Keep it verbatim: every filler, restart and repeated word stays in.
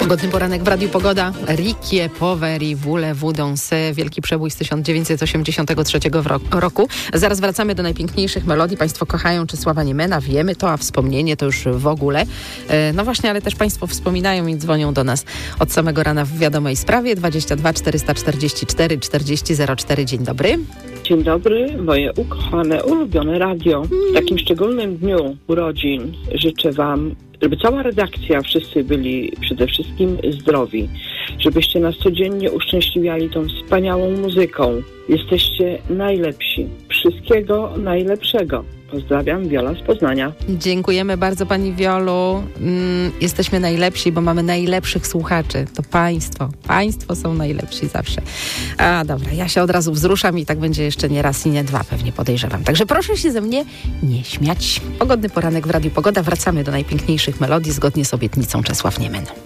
Pogodny poranek w Radiu Pogoda. Rikie poveri voulez-vous danser. Wielki przebój z tysiąc dziewięćset osiemdziesiątego trzeciego roku. Zaraz wracamy do najpiękniejszych melodii. Państwo kochają Czesława Niemena, wiemy to, a wspomnienie to już w ogóle. No właśnie, ale też Państwo wspominają i dzwonią do nas od samego rana w wiadomej sprawie. dwadzieścia dwa czterysta czterdzieści cztery czterdzieści zero cztery. Dzień dobry. Dzień dobry, moje ukochane, ulubione radio. W takim szczególnym dniu urodzin życzę Wam, żeby cała redakcja, wszyscy byli przede wszystkim zdrowi, żebyście nas codziennie uszczęśliwiali tą wspaniałą muzyką. Jesteście najlepsi. Wszystkiego najlepszego. Pozdrawiam, Wiola z Poznania. Dziękujemy bardzo Pani Wiolu. Mm, jesteśmy najlepsi, bo mamy najlepszych słuchaczy. To Państwo. Państwo są najlepsi zawsze. A dobra, ja się od razu wzruszam i tak będzie jeszcze nie raz i nie dwa, pewnie podejrzewam. Także proszę się ze mnie nie śmiać. Pogodny poranek w Radiu Pogoda. Wracamy do najpiękniejszych melodii zgodnie z obietnicą Czesław Niemen.